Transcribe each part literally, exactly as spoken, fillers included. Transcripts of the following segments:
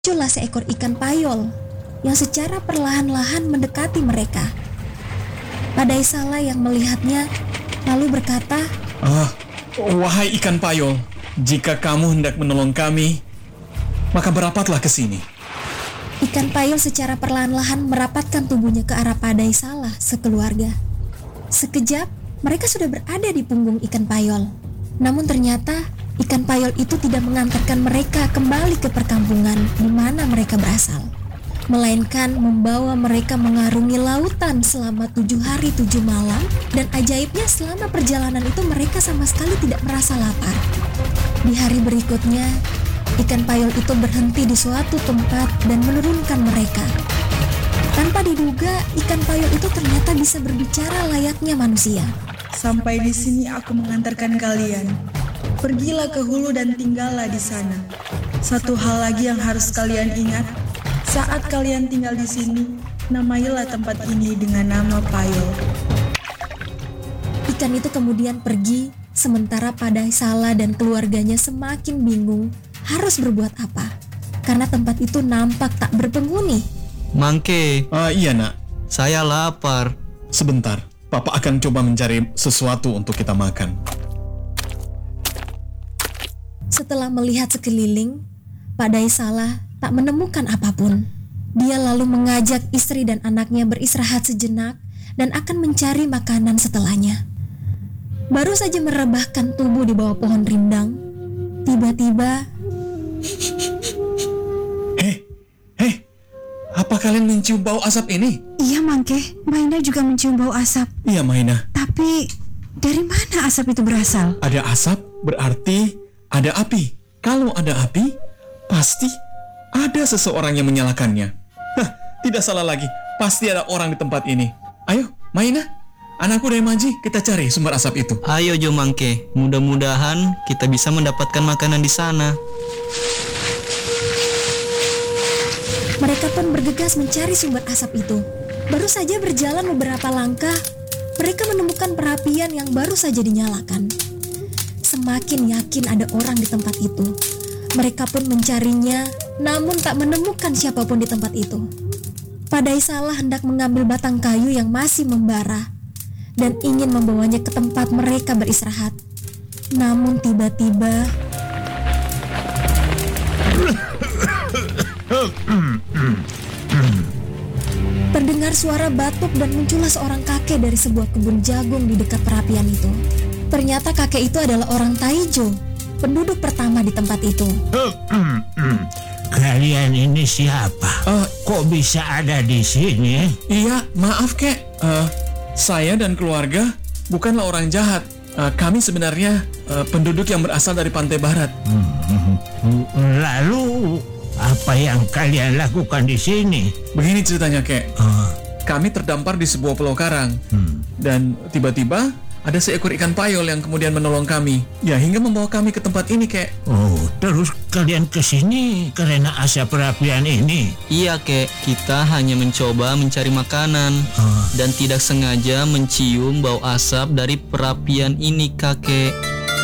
muncullah seekor ikan payol yang secara perlahan-lahan mendekati mereka. Padai Salah yang melihatnya lalu berkata, Ah, wahai ikan payol, jika kamu hendak menolong kami, maka berapatlah ke sini. Ikan payol secara perlahan-lahan merapatkan tubuhnya ke arah Padai Salah sekeluarga. Sekejap, mereka sudah berada di punggung ikan payol. Namun ternyata ikan payol itu tidak mengantarkan mereka kembali ke perkampungan di mana mereka berasal, melainkan membawa mereka mengarungi lautan selama tujuh hari tujuh malam, dan ajaibnya selama perjalanan itu mereka sama sekali tidak merasa lapar. Di hari berikutnya, ikan payol itu berhenti di suatu tempat dan menurunkan mereka. Tanpa diduga, ikan payol itu ternyata bisa berbicara layaknya manusia. Sampai di sini aku mengantarkan kalian. Pergilah ke hulu dan tinggallah di sana. Satu hal lagi yang harus kalian ingat, saat kalian tinggal di sini, namailah tempat ini dengan nama Payol. Ikan itu kemudian pergi, sementara Padai Salah dan keluarganya semakin bingung harus berbuat apa, karena tempat itu nampak tak berpenghuni. Mangke, Ah, iya nak, saya lapar. sebentar. Papa akan coba mencari sesuatu untuk kita makan. Setelah melihat sekeliling, Padai Salah tak menemukan apapun. Dia lalu mengajak istri dan anaknya beristirahat sejenak dan akan mencari makanan setelahnya. Baru saja merebahkan tubuh di bawah pohon rindang, tiba-tiba Hei, hei, apa kalian mencium bau asap ini? Iya Mangke, Maina juga mencium bau asap. Iya Maina, Tapi dari mana asap itu berasal? ada asap berarti ada api. Kalau ada api, pasti ada seseorang yang menyalakannya. Hah, tidak salah lagi, pasti ada orang di tempat ini. Ayo, Maina, anakku dan Maji, kita cari sumber asap itu. Ayo Jo Mangke, mudah-mudahan kita bisa mendapatkan makanan di sana. mereka pun bergegas mencari sumber asap itu. Baru saja berjalan beberapa langkah, mereka menemukan perapian yang baru saja dinyalakan. Semakin yakin ada orang di tempat itu. Mereka pun mencarinya, namun tak menemukan siapapun di tempat itu. Padai Salah hendak mengambil batang kayu yang masih membara dan ingin membawanya ke tempat mereka beristirahat. Namun tiba-tiba terdengar suara batuk dan muncullah seorang kakek dari sebuah kebun jagung di dekat perapian itu. Ternyata kakek itu adalah orang Taijo, penduduk pertama di tempat itu. Kalian ini siapa? Eh, Kok bisa ada di sini? Iya, maaf kek. Eh, saya dan keluarga bukanlah orang jahat. Eh, kami sebenarnya eh, penduduk yang berasal dari pantai barat. Lalu apa yang kalian lakukan di sini? Begini ceritanya kek. Ah, Kami terdampar di sebuah pulau karang. Dan tiba-tiba ada seekor ikan payol yang kemudian menolong kami. Ya, hingga membawa kami ke tempat ini kek. oh, terus kalian ke sini karena asap perapian ini? Iya kek, kita hanya mencoba mencari makanan Ah, dan tidak sengaja mencium bau asap dari perapian ini kakek.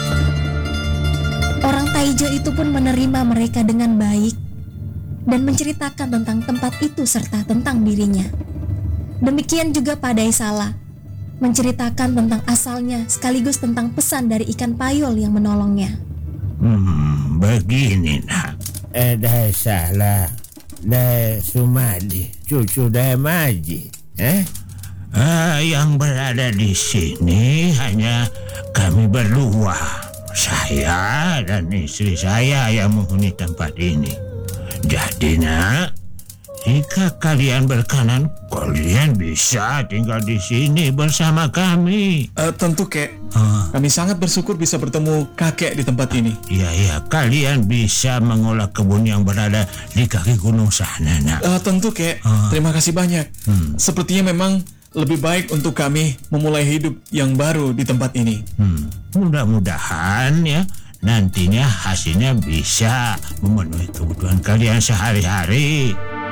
Orang Taijo itu pun menerima mereka dengan baik dan menceritakan tentang tempat itu serta tentang dirinya. Demikian juga Padai Salah menceritakan tentang asalnya sekaligus tentang pesan dari ikan payol yang menolongnya. Hmm, begini nak. Eh, dah salah. Dah Sumadi, cucu dah Maji. Eh? Ah, yang berada di sini hanya kami berdua. Saya dan istri saya yang menghuni tempat ini. Jadi nak, jika kalian berkenan, kalian bisa tinggal di sini bersama kami. Eh, tentu kek. Ah, Kami sangat bersyukur bisa bertemu kakek di tempat ini. iya, iya, kalian bisa mengolah kebun yang berada di kaki gunung sana, nak. Eh, tentu kek. Ah. Terima kasih banyak. Hmm. Sepertinya memang lebih baik untuk kami memulai hidup yang baru di tempat ini. Hmm, mudah-mudahan ya nantinya hasilnya bisa memenuhi kebutuhan kalian sehari-hari.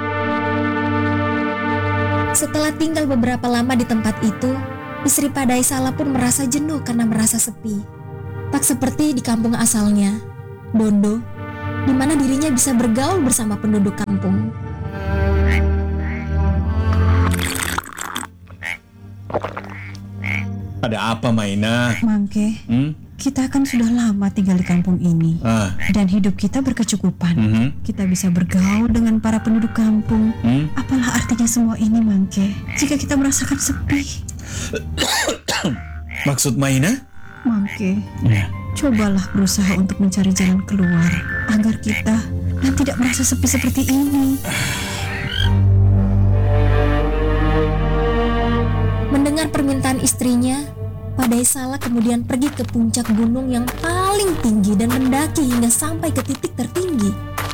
Setelah tinggal beberapa lama di tempat itu, istri Padai Salah pun merasa jenuh karena merasa sepi. Tak seperti di kampung asalnya, Dondo, di mana dirinya bisa bergaul bersama penduduk kampung. Ada apa, Maina? Mangke, Hmm? kita kan sudah lama tinggal di kampung ini. Ah. Dan hidup kita berkecukupan. Mhm. Kita bisa bergaul dengan para penduduk kampung. Hmm? Apalah artinya semua ini, Mangke, jika kita merasakan sepi? Maksud Maina? Mangke, Ya. cobalah berusaha untuk mencari jalan keluar agar kita dan tidak merasa sepi seperti ini. Mendengar permintaan istrinya, Padai Sala kemudian pergi ke puncak gunung yang paling tinggi dan mendaki hingga sampai ke titik tertinggi.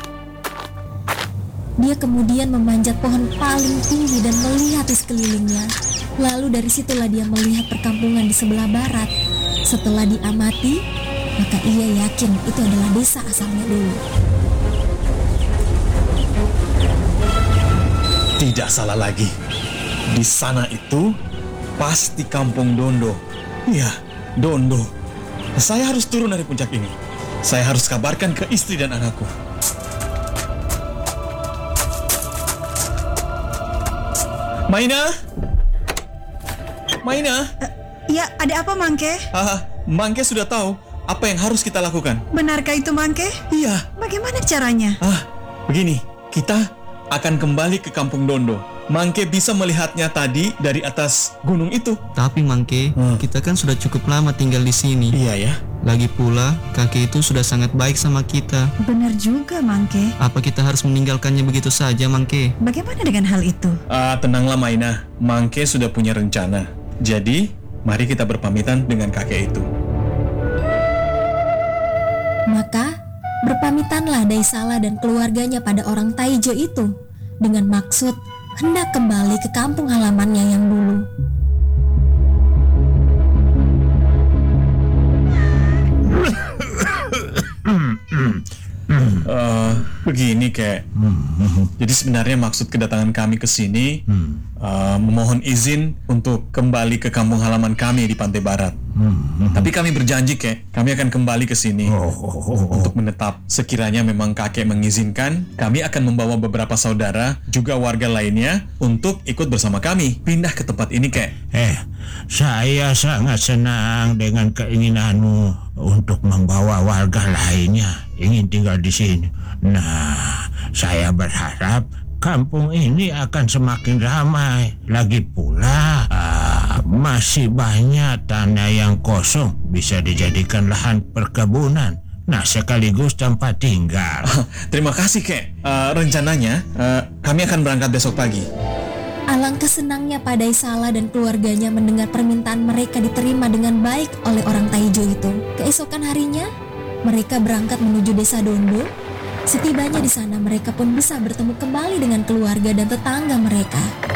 Dia kemudian memanjat pohon paling tinggi dan melihat di sekelilingnya. Lalu dari situlah dia melihat perkampungan di sebelah barat. Setelah diamati, maka ia yakin itu adalah desa asalnya dulu. Tidak salah lagi. Di sana itu pasti kampung Dondo. Iya, Dondo. Saya harus turun dari puncak ini. Saya harus kabarkan ke istri dan anakku. Maina? Maina? Ya, ada apa, Mangke? Haha, Mangke sudah tahu apa yang harus kita lakukan. Benarkah itu, Mangke? Iya. Bagaimana caranya? Ah, begini, kita akan kembali ke kampung Dondo. Mangke bisa melihatnya tadi dari atas gunung itu. Tapi Mangke, Hmm. kita kan sudah cukup lama tinggal di sini. Iya ya. Lagi pula, kakek itu sudah sangat baik sama kita. Benar juga, Mangke. Apa kita harus meninggalkannya begitu saja, Mangke? Bagaimana dengan hal itu? Ah, tenanglah Maina, Mangke sudah punya rencana. Jadi, mari kita berpamitan dengan kakek itu. Maka, berpamitanlah Daisala dan keluarganya pada orang Taijo itu dengan maksud hendak kembali ke kampung halamannya yang dulu. Eh, begini kek. Jadi sebenarnya maksud kedatangan kami ke sini eh, memohon izin untuk kembali ke kampung halaman kami di Pantai Barat. Tapi kami berjanji kek, kami akan kembali ke sini untuk menetap. Sekiranya memang kakek mengizinkan, kami akan membawa beberapa saudara juga warga lainnya untuk ikut bersama kami pindah ke tempat ini kek. Eh, saya sangat senang dengan keinginanmu untuk membawa warga lainnya ingin tinggal di sini. Nah, saya berharap kampung ini akan semakin ramai. Lagi pula, ah, masih banyak tanah yang kosong bisa dijadikan lahan perkebunan. Nah, sekaligus tempat tinggal. Terima kasih kek. Eh, rencananya eh, kami akan berangkat besok pagi. Alangkah senangnya Padai Sala dan keluarganya mendengar permintaan mereka diterima dengan baik oleh orang Taijo itu. Keesokan harinya, mereka berangkat menuju desa Dondo. Setibanya di sana, mereka pun bisa bertemu kembali dengan keluarga dan tetangga mereka.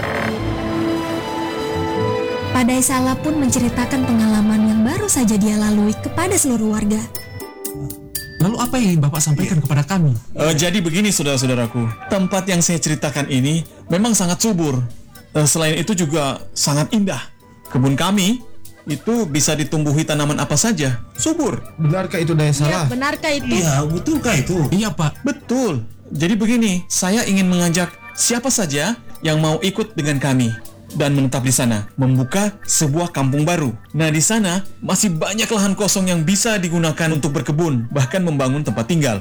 Padai Sala pun menceritakan pengalaman yang baru saja dia lalui kepada seluruh warga. Lalu apa yang ingin Bapak sampaikan kepada kami? Eh, jadi begini saudara-saudaraku, tempat yang saya ceritakan ini memang sangat subur. Eh, selain itu juga sangat indah. Kebun kami itu bisa ditumbuhi tanaman apa saja, subur. Benarkah itu daya salah? Benarkah itu? Iya, betulkah itu? Iya, Pak. Betul. Jadi begini, saya ingin mengajak siapa saja yang mau ikut dengan kami dan menetap di sana, membuka sebuah kampung baru. Nah, di sana masih banyak lahan kosong yang bisa digunakan untuk berkebun, bahkan membangun tempat tinggal.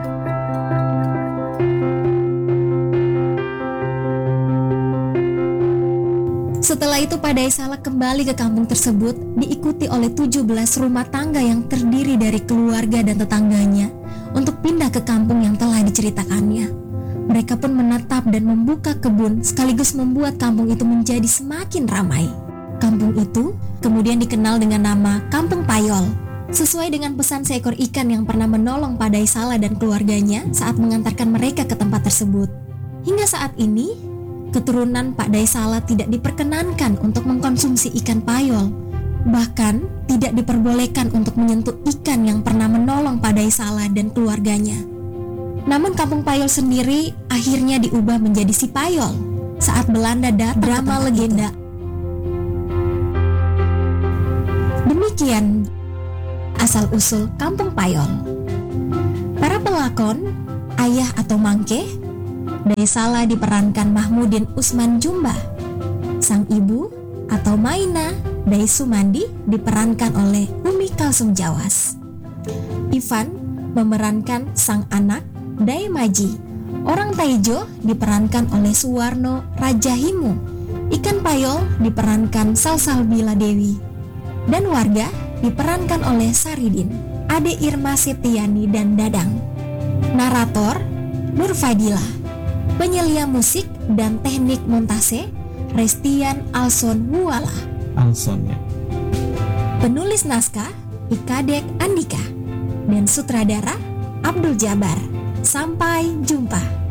Setelah itu Padai Sala kembali ke kampung tersebut diikuti oleh tujuh belas rumah tangga yang terdiri dari keluarga dan tetangganya untuk pindah ke kampung yang telah diceritakannya. Mereka pun menetap dan membuka kebun sekaligus membuat kampung itu menjadi semakin ramai. Kampung itu kemudian dikenal dengan nama Kampung Payol, sesuai dengan pesan seekor ikan yang pernah menolong Padai Sala dan keluarganya saat mengantarkan mereka ke tempat tersebut. Hingga saat ini, keturunan Padai Sala tidak diperkenankan untuk mengkonsumsi ikan payol. Bahkan tidak diperbolehkan untuk menyentuh ikan yang pernah menolong Padai Sala dan keluarganya. Namun kampung Payol sendiri akhirnya diubah menjadi Si Payol saat Belanda datang. Drama legenda. Demikian asal-usul Kampung Payol. Para pelakon ayah atau mangke, Daesala diperankan Mahmudin Usman Jumba. Sang ibu atau Maina Dai Sumandi diperankan oleh Umi Kalsum Jawas. Ivan memerankan sang anak Dai Maji. Orang Taijo diperankan oleh Suwarno Rajahimu. Ikan Payol diperankan Salsalbila Dewi. Dan warga diperankan oleh Saridin, Ade Irma Septiani dan Dadang. Narator Nur Fadila. Penyelia musik dan teknik montase Restian Alson Wuala. Alson ya. Penulis naskah Ikadek Andika dan sutradara Abdul Jabar. Sampai jumpa.